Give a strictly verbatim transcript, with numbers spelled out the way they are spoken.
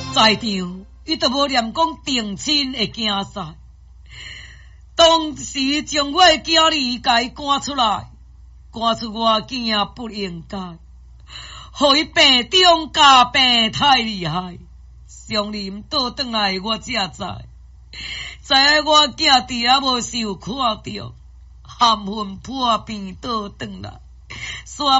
在场伊都无念讲定亲会惊啥，当时将我的囝儿家赶出来，赶出我囝不应该，互伊病中加病太厉害，上林倒转来我才知，知影我囝伫遐无受看着，含恨破病倒转来。